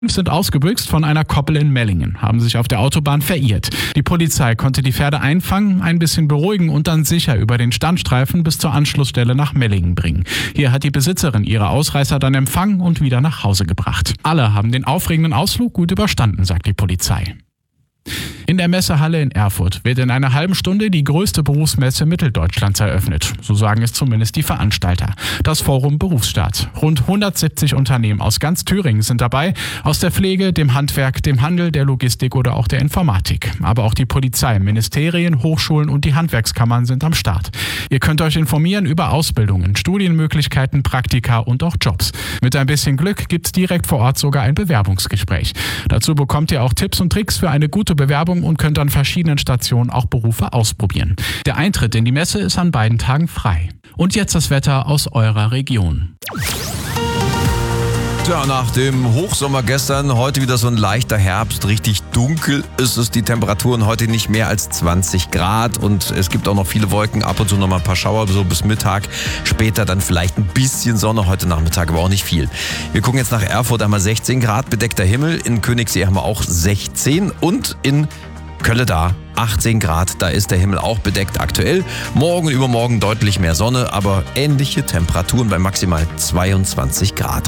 Sind ausgebüxt von einer Koppel in Mellingen, haben sich auf der Autobahn verirrt. Die Polizei konnte die Pferde einfangen, ein bisschen beruhigen und dann sicher über den Standstreifen bis zur Anschlussstelle nach Mellingen bringen. Hier hat die Besitzerin ihre Ausreißer dann empfangen und wieder nach Hause gebracht. Alle haben den aufregenden Ausflug gut überstanden, sagt die Polizei. In der Messehalle in Erfurt wird in einer halben Stunde die größte Berufsmesse Mitteldeutschlands eröffnet. So sagen es zumindest die Veranstalter. Das Forum Berufsstart. Rund 170 Unternehmen aus ganz Thüringen sind dabei. Aus der Pflege, dem Handwerk, dem Handel, der Logistik oder auch der Informatik. Aber auch die Polizei, Ministerien, Hochschulen und die Handwerkskammern sind am Start. Ihr könnt euch informieren über Ausbildungen, Studienmöglichkeiten, Praktika und auch Jobs. Mit ein bisschen Glück gibt's direkt vor Ort sogar ein Bewerbungsgespräch. Dazu bekommt ihr auch Tipps und Tricks für eine gute Bewerbung und könnt an verschiedenen Stationen auch Berufe ausprobieren. Der Eintritt in die Messe ist an beiden Tagen frei. Und jetzt das Wetter aus eurer Region. Tja, nach dem Hochsommer gestern, heute wieder so ein leichter Herbst, richtig dunkel ist es, die Temperaturen heute nicht mehr als 20 Grad und es gibt auch noch viele Wolken, ab und zu noch mal ein paar Schauer, so bis Mittag, später dann vielleicht ein bisschen Sonne, heute Nachmittag aber auch nicht viel. Wir gucken jetzt nach Erfurt, einmal 16 Grad, bedeckter Himmel, in Königssee haben wir auch 16 und in Kölle da 18 Grad, da ist der Himmel auch bedeckt aktuell. Morgen und übermorgen deutlich mehr Sonne, aber ähnliche Temperaturen bei maximal 22 Grad.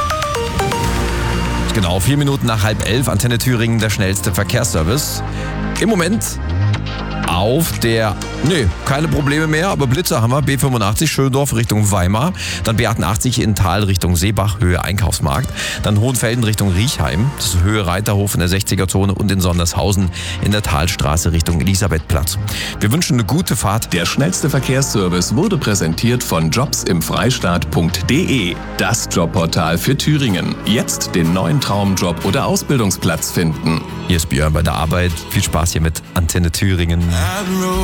Genau, 4 Minuten nach 10:30, Antenne Thüringen, der schnellste Verkehrsservice. Im Moment auf der, keine Probleme mehr, aber Blitzer haben wir, B85 Schöndorf Richtung Weimar, dann B88 in Thal Richtung Seebach, Höhe Einkaufsmarkt, dann Hohenfelden Richtung Riechheim, das ist Höhe Reiterhof in der 60er-Zone und in Sondershausen in der Talstraße Richtung Elisabethplatz. Wir wünschen eine gute Fahrt. Der schnellste Verkehrsservice wurde präsentiert von jobsimfreistaat.de, das Jobportal für Thüringen. Jetzt den neuen Traumjob oder Ausbildungsplatz finden. Hier ist Björn bei der Arbeit. Viel Spaß hier mit Antenne Thüringen.